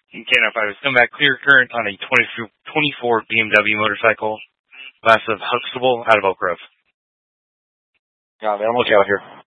K95 is coming back clear current on a 24 BMW motorcycle, class of Huxtable out of Oak Grove. Yeah, man, I'm looking out here.